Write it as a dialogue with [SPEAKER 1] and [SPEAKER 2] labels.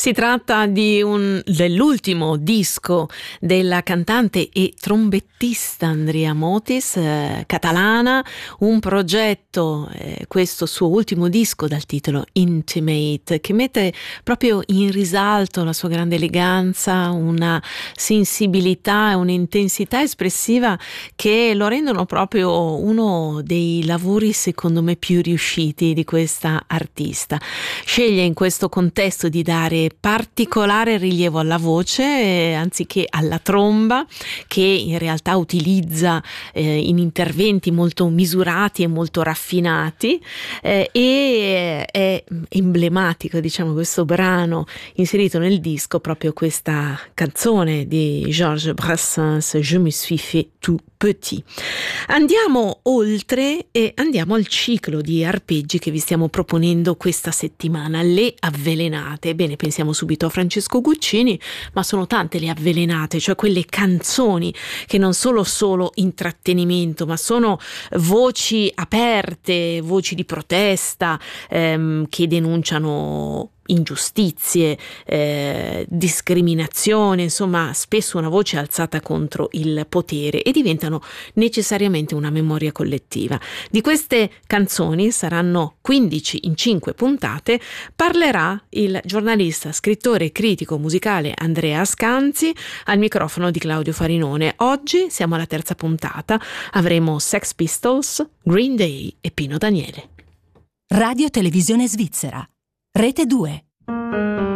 [SPEAKER 1] Si tratta dell'ultimo disco della cantante e trombettista Andrea Motis, catalana, un progetto, questo suo ultimo disco dal titolo Intimate, che mette proprio in risalto la sua grande eleganza, una sensibilità e un'intensità espressiva che lo rendono proprio uno dei lavori secondo me più riusciti di questa artista. Sceglie in questo contesto di dare particolare rilievo alla voce anziché alla tromba, che in realtà utilizza in interventi molto misurati e molto raffinati, e è emblematico, diciamo, questo brano inserito nel disco, proprio questa canzone di Georges Brassens, Je me suis fait tout petit. Andiamo oltre e andiamo al ciclo di arpeggi che vi stiamo proponendo questa settimana, le avvelenate. Bene, pensiamo subito a Francesco Guccini, ma sono tante le avvelenate, cioè quelle canzoni che non sono solo intrattenimento, ma sono voci aperte, voci di protesta, che denunciano ingiustizie, discriminazione, insomma spesso una voce alzata contro il potere, e diventano necessariamente una memoria collettiva. Di queste canzoni, saranno 15 in 5 puntate, parlerà il giornalista, scrittore e critico musicale Andrea Scanzi, al microfono di Claudio Farinone. Oggi siamo alla terza puntata, avremo Sex Pistols, Green Day e Pino Daniele.
[SPEAKER 2] Radio Televisione Svizzera, Rete 2.